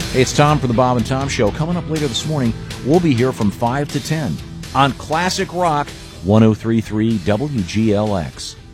Hey, it's Tom from the Bob and Tom Show. Coming up later this morning, we'll be here from 5 to 10 on Classic Rock 103.3 WGLX.